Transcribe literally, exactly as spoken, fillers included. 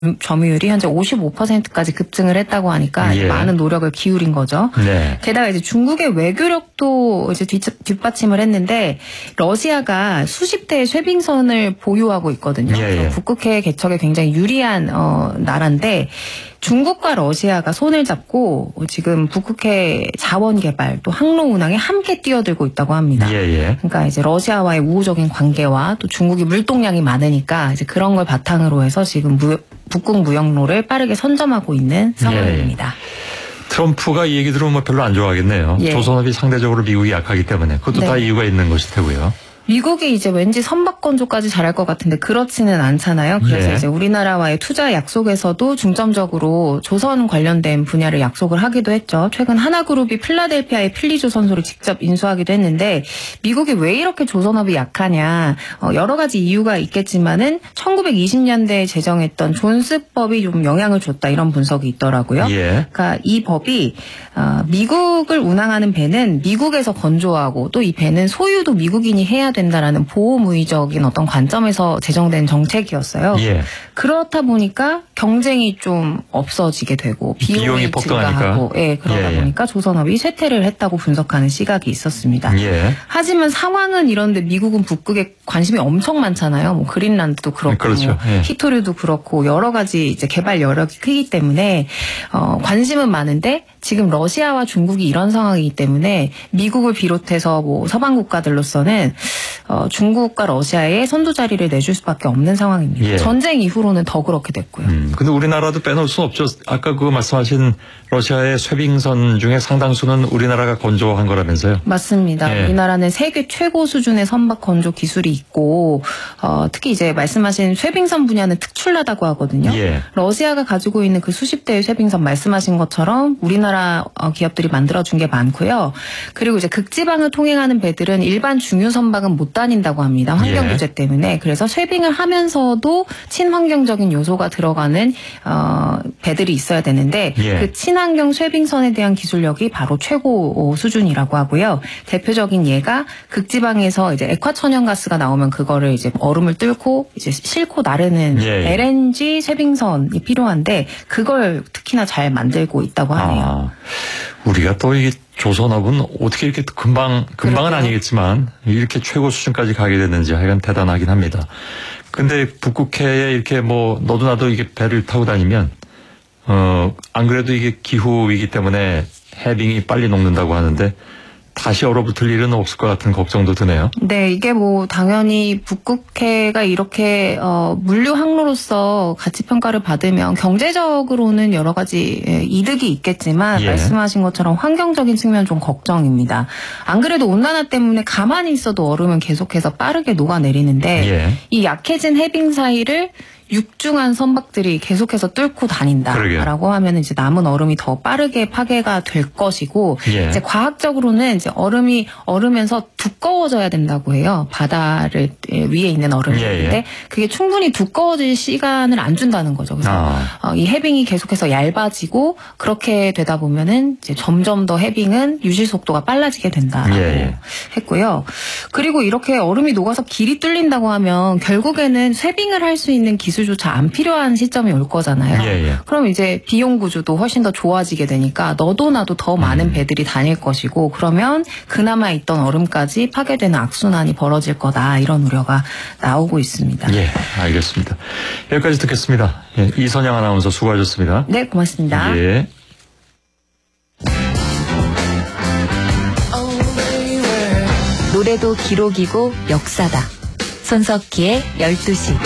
점유율이 현재 오십오 퍼센트까지 급증을 했다고 하니까 예. 많은 노력을 기울인 거죠. 네. 게다가 이제 중국의 외교력도 이제 뒷, 뒷받침을 했는데 러시아가 수십 대의 쇄빙선을 보유하고 있거든요. 예, 예. 북극해 개척에 굉장히 유리한 어, 나라인데 중국과 러시아가 손을 잡고 지금 북극해 자원 개발 또 항로 운항에 함께 뛰어들고 있다고 합니다. 예, 예. 그러니까 이제 러시아와의 우호적인 관계와 또 중국이 물동량이 많으니까 이제 그런 걸 바탕으로 해서 지금 무, 북극 무역로를 빠르게 선점하고 있는 상황입니다. 예. 트럼프가 이 얘기 들으면 뭐 별로 안 좋아하겠네요. 예. 조선업이 상대적으로 미국이 약하기 때문에 그것도 네. 다 이유가 있는 것일 테고요. 미국이 이제 왠지 선박 건조까지 잘할 것 같은데 그렇지는 않잖아요. 그래서 예. 이제 우리나라와의 투자 약속에서도 중점적으로 조선 관련된 분야를 약속을 하기도 했죠. 최근 하나그룹이 필라델피아의 필리조선소를 직접 인수하기도 했는데 미국이 왜 이렇게 조선업이 약하냐. 어, 여러 가지 이유가 있겠지만은 천구백이십 년대에 제정했던 존스법이 좀 영향을 줬다 이런 분석이 있더라고요. 예. 그러니까 이 법이 어, 미국을 운항하는 배는 미국에서 건조하고 또 이 배는 소유도 미국인이 해야 된다라는 보호무의적인 어떤 관점에서 제정된 정책이었어요. 예. 그렇다 보니까 경쟁이 좀 없어지게 되고 비용이, 비용이 폭등하니까. 증가하고 예, 그러다 예, 예. 보니까 조선업이 쇠퇴를 했다고 분석하는 시각이 있었습니다. 예. 하지만 상황은 이런데 미국은 북극에 관심이 엄청 많잖아요. 뭐 그린란드도 그렇고 그렇죠. 예. 히토류도 그렇고 여러 가지 이제 개발 여력이 크기 때문에 어, 관심은 많은데 지금 러시아와 중국이 이런 상황이기 때문에 미국을 비롯해서 뭐 서방 국가들로서는 어, 중국과 러시아에 선두 자리를 내줄 수밖에 없는 상황입니다. 예. 전쟁 이후로는 더 그렇게 됐고요. 음, 근데 우리나라도 빼놓을 수는 없죠. 아까 그 말씀하신 러시아의 쇄빙선 중에 상당수는 우리나라가 건조한 거라면서요. 맞습니다. 예. 우리나라는 세계 최고 수준의 선박 건조 기술이 있고 어, 특히 이제 말씀하신 쇄빙선 분야는 특출나다고 하거든요. 예. 러시아가 가지고 있는 그 수십 대의 쇄빙선 말씀하신 것처럼 우리나라 기업들이 만들어준 게 많고요. 그리고 이제 극지방을 통행하는 배들은 일반 중유 선박은 못 다닌다고 합니다. 환경 예. 규제 때문에. 그래서 쇄빙을 하면서도 친환경적인 요소가 들어가는 어, 배들이 있어야 되는데 예. 그 친환경 쇄빙선에 대한 기술력이 바로 최고 수준이라고 하고요. 대표적인 예가 극지방에서 이제 액화천연가스가 나오면 그거를 이제 얼음을 뚫고 이제 싣고 나르는 예, 예. 엘엔지 쇄빙선이 필요한데 그걸 특히나 잘 만들고 있다고 하네요. 아, 우리가 또 이게 조선업은 어떻게 이렇게 금방, 금방은 그러게요. 아니겠지만 이렇게 최고 수준까지 가게 됐는지 하여간 대단하긴 합니다. 근데 북극해에 이렇게 뭐 너도 나도 이게 배를 타고 다니면 어, 안 그래도 이게 기후이기 때문에 해빙이 빨리 녹는다고 하는데 다시 얼어붙을 일은 없을 것 같은 걱정도 드네요. 네, 이게 뭐 당연히 북극해가 이렇게 어, 물류 항로로서 가치 평가를 받으면 경제적으로는 여러 가지 이득이 있겠지만 예. 말씀하신 것처럼 환경적인 측면 좀 걱정입니다. 안 그래도 온난화 때문에 가만히 있어도 얼음은 계속해서 빠르게 녹아내리는데 예. 이 약해진 해빙 사이를 육중한 선박들이 계속해서 뚫고 다닌다라고 하면 이제 남은 얼음이 더 빠르게 파괴가 될 것이고 예. 이제 과학적으로는 이제 얼음이 얼으면서 두꺼워져야 된다고 해요. 바다를 위에 있는 얼음인데 예, 예. 그게 충분히 두꺼워질 시간을 안 준다는 거죠. 그래서 아. 어, 이 해빙이 계속해서 얇아지고 그렇게 되다 보면은 이제 점점 더 해빙은 유실 속도가 빨라지게 된다라고 예, 예. 했고요. 그리고 이렇게 얼음이 녹아서 길이 뚫린다고 하면 결국에는 쇄빙을 할 수 있는 기술 조차 안 필요한 시점이 올 거잖아요. 예, 예. 그럼 이제 비용 구조도 훨씬 더 좋아지게 되니까 너도 나도 더 많은 음. 배들이 다닐 것이고 그러면 그나마 있던 얼음까지 파괴되는 악순환이 벌어질 거다 이런 우려가 나오고 있습니다. 예, 알겠습니다. 여기까지 듣겠습니다. 예, 이선영 아나운서 수고하셨습니다. 네, 고맙습니다. 예. 노래도 기록이고 역사다. 손석희의 열두 시.